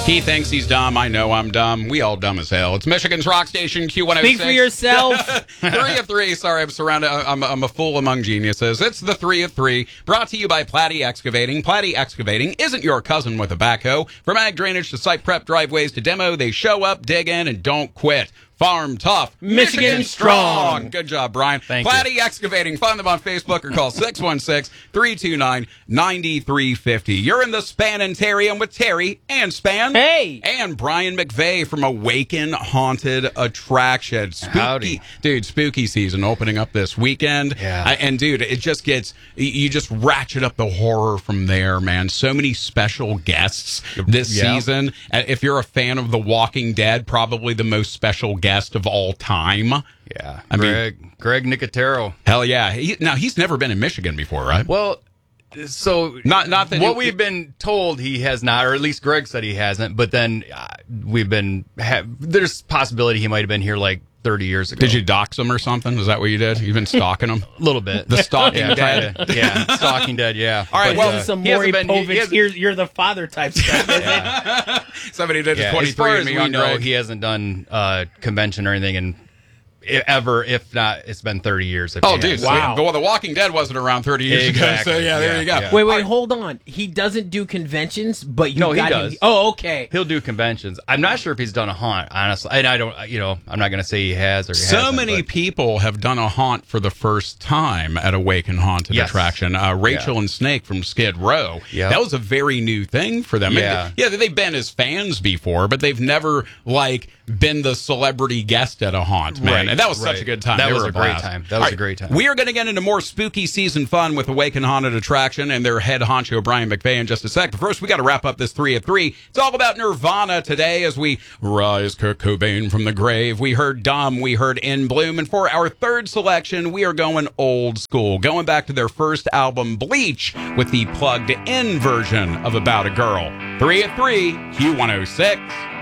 He thinks he's dumb. I know I'm dumb. We all dumb as hell. It's Michigan's rock station, Q106. Speak for yourself. 3 of 3. Sorry, I'm surrounded. I'm a fool among geniuses. It's the 3 of 3. Brought to you by Platy Excavating. Platy Excavating isn't your cousin with a backhoe. From ag drainage to site prep, driveways to demo, they show up, dig in, and don't quit. Farm tough, Michigan strong. Good job, Brian. Thank Platy Excavating. Find them on Facebook or call 616-329-9350. You're in the Spanitarium with Terry and Span. Hey. And Brian McVeigh from Awaken Haunted Attraction. Howdy. Dude, spooky season opening up this weekend. Yeah. And dude, it just gets, you just ratchet up the horror from there, man. So many special guests this season. If you're a fan of The Walking Dead, probably the most special guest of all time. Yeah. I mean, Greg Nicotero. hell yeah. Now, he's never been in Michigan before, right? Well, so Not that what we've been told he has not, or at least Greg said he hasn't. But then there's possibility he might have been here like 30 years ago. Did you dox him or something? Is that what you did? You've been stalking him? A little bit. The stalking yeah, dead. kinda. Yeah, stalking dead. Yeah. All right, But, well, Some he hasn't Maury been- he Povich, hasn't- you're the father type stuff, isn't it? Somebody did yeah, a 23 as far and as me we on know, Greg. he hasn't done convention or anything in ever. If not, it's been 30 years. Oh, dude. Wow. Well, The Walking Dead wasn't around 30 years Exactly. ago. So, yeah, there you go. Yeah. Wait, hold on. He doesn't do conventions, but you No, he got does. him. Oh, okay. He'll do conventions. I'm not sure if he's done a haunt, honestly. And I don't, I'm not going to say he has or he So hasn't, many but- people have done a haunt for the first time at Awaken Haunted Yes. Attraction. Rachel and Snake from Skid Row. Yep. That was a very new thing for them. Yeah. And, they've been as fans before, but they've never, been the celebrity guest at a haunt, man. Right, And that was such right. a good time. That They was were a great blast. time. That All was right, a great time. We are going to get into more spooky season fun with Awaken Haunted Attraction and their head honcho, Brian McVeigh, in just a sec. But first, we got to wrap up this 3 of 3. It's all about Nirvana today as we rise Kurt Cobain from the grave. We heard Dumb, we heard In Bloom. And for our third selection, we are going old school, going back to their first album, Bleach, with the plugged-in version of About a Girl. 3 of 3, Q106.